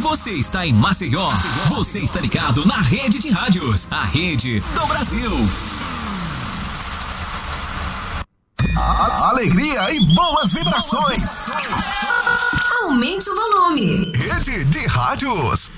Você está em Maceió, você está ligado na Rede de Rádios, a Rede do Brasil. Alegria e boas vibrações. Aumente o volume. Rede de Rádios.